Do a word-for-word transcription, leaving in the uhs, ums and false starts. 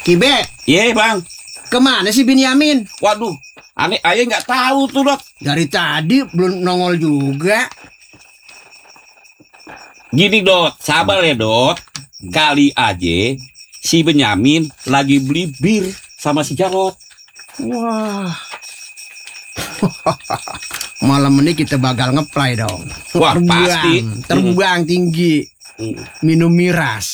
Kibe, Iya bang. kemana sih Binyamin? Waduh, aneh ayah nggak tahu tuh Dot. Dari tadi belum nongol juga. Gini Dot, sabar ya Dot. Kali aja si Benyamin lagi beli bir sama si Jarot. Wah, malam ini kita bakal ngeplay dong. Wah, terbang, pasti. terbang tinggi, Hmm. minum miras.